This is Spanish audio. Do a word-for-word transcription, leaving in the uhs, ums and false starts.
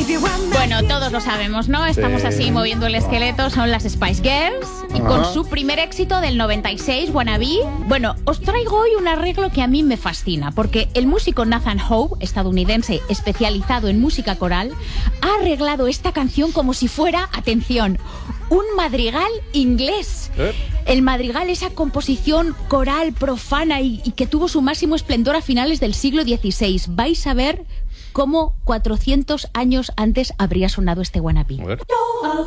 Bueno, todos lo sabemos, ¿no? Estamos Sí. así moviendo el esqueleto, son las Spice Girls. Y Ajá. con su primer éxito del noventa y seis, Wannabe. Bueno, os traigo hoy un arreglo que a mí me fascina, porque el músico Nathan Hope, estadounidense especializado en música coral, ha arreglado esta canción como si fuera, atención, un madrigal inglés. ¿Eh? El madrigal, esa composición coral profana y, y que tuvo su máximo esplendor a finales del siglo dieciséis. Vais a ver cómo cuatrocientos años antes habría sonado este Wannabe. A ver.